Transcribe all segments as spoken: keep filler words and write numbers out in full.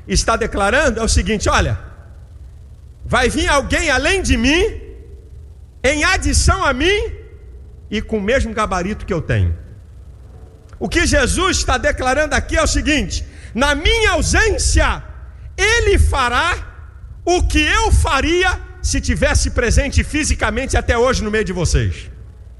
está declarando é o seguinte: olha, vai vir alguém além de mim, em adição a mim, e com o mesmo gabarito que eu tenho. O que Jesus está declarando aqui é o seguinte: na minha ausência, Ele fará o que eu faria se tivesse presente fisicamente até hoje no meio de vocês.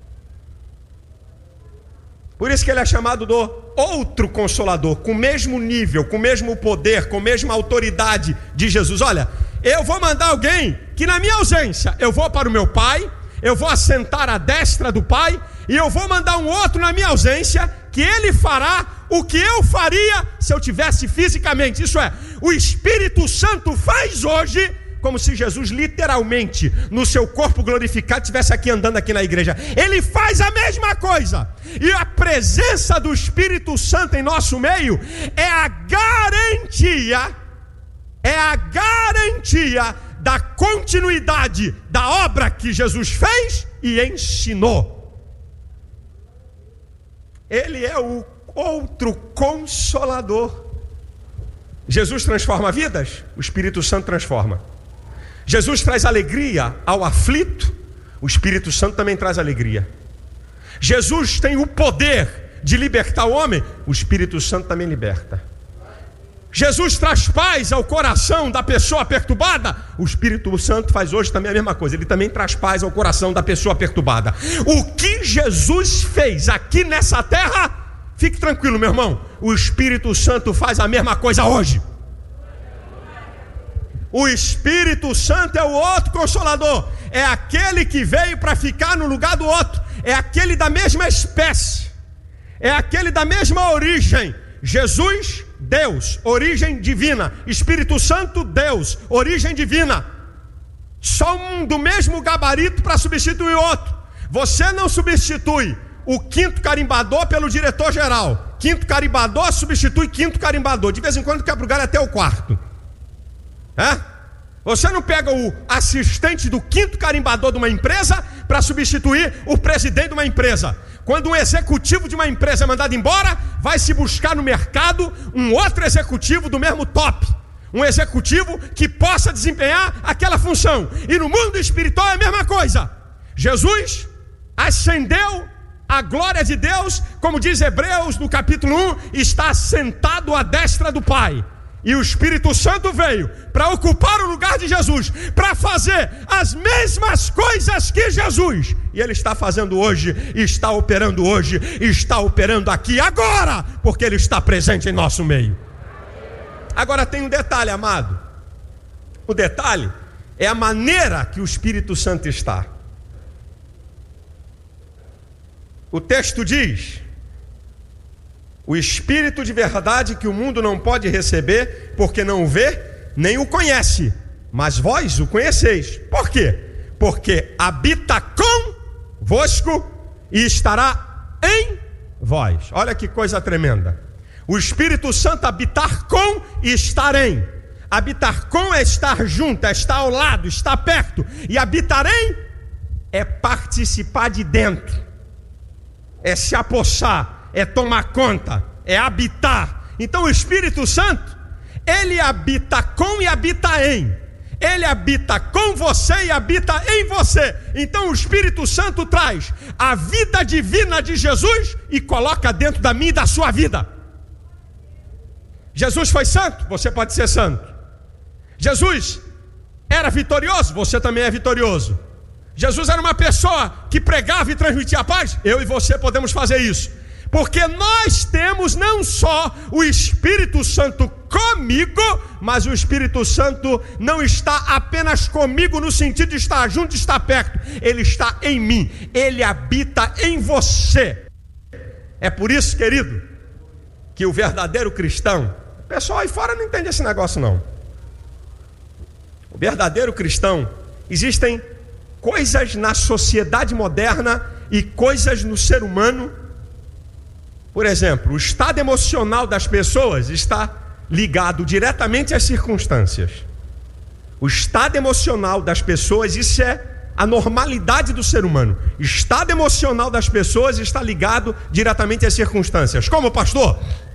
Por isso que Ele é chamado do outro Consolador, com o mesmo nível, com o mesmo poder, com a mesma autoridade de Jesus. Olha, eu vou mandar alguém que na minha ausência, eu vou para o meu Pai, eu vou assentar à destra do Pai, e eu vou mandar um outro na minha ausência, que Ele fará o que eu faria se eu tivesse fisicamente. Isso é, o Espírito Santo faz hoje, como se Jesus literalmente, no seu corpo glorificado, estivesse aqui andando aqui na igreja. Ele faz a mesma coisa. E a presença do Espírito Santo em nosso meio é a garantia, é a garantia da continuidade da obra que Jesus fez e ensinou. Ele é o outro Consolador. Jesus transforma vidas, o Espírito Santo transforma. Jesus traz alegria ao aflito, o Espírito Santo também traz alegria. Jesus tem o poder de libertar o homem, o Espírito Santo também liberta. Jesus traz paz ao coração da pessoa perturbada, o Espírito Santo faz hoje também a mesma coisa. Ele também traz paz ao coração da pessoa perturbada. O que Jesus fez aqui nessa terra, fique tranquilo, meu irmão, o Espírito Santo faz a mesma coisa hoje. O Espírito Santo é o outro Consolador, é aquele que veio para ficar no lugar do outro, é aquele da mesma espécie, é aquele da mesma origem. Jesus, Deus, origem divina. Espírito Santo, Deus, origem divina. Só um do mesmo gabarito para substituir o outro. Você não substitui o quinto carimbador pelo diretor-geral. Quinto carimbador substitui quinto carimbador. De vez em quando quebra o galho até o quarto. É? Você não pega o assistente do quinto carimbador de uma empresa para substituir o presidente de uma empresa. Quando um executivo de uma empresa é mandado embora, vai se buscar no mercado um outro executivo do mesmo top. Um executivo que possa desempenhar aquela função. E no mundo espiritual é a mesma coisa. Jesus ascendeu a glória de Deus, como diz Hebreus no capítulo um, está sentado à destra do Pai. E o Espírito Santo veio para ocupar o lugar de Jesus, para fazer as mesmas coisas que Jesus. E Ele está fazendo hoje, está operando hoje, está operando aqui agora, porque Ele está presente em nosso meio. Agora tem um detalhe, amado. O detalhe é a maneira que o Espírito Santo está. O texto diz: o Espírito de verdade que o mundo não pode receber, porque não o vê, nem o conhece, mas vós o conheceis. Por quê? Porque habita convosco e estará em vós. Olha que coisa tremenda. O Espírito Santo habitar com e estar em. Habitar com é estar junto, é estar ao lado, estar perto. E habitar em é participar de dentro, é se apossar, é tomar conta, é habitar. Então o Espírito Santo, Ele habita com e habita em. Ele habita com você e habita em você. Então o Espírito Santo traz a vida divina de Jesus e coloca dentro da minha e da sua vida. Jesus foi santo, você pode ser santo. Jesus era vitorioso, você também é vitorioso. Jesus era uma pessoa que pregava e transmitia a paz, eu e você podemos fazer isso. Porque nós temos não só o Espírito Santo comigo, mas o Espírito Santo não está apenas comigo no sentido de estar junto, de estar perto. Ele está em mim, Ele habita em você. É por isso, querido, que o verdadeiro cristão, o pessoal aí fora não entende esse negócio não. O verdadeiro cristão, existem coisas na sociedade moderna e coisas no ser humano. Por exemplo, o estado emocional das pessoas está ligado diretamente às circunstâncias. O estado emocional das pessoas, isso é a normalidade do ser humano. O estado emocional das pessoas está ligado diretamente às circunstâncias. Como, pastor?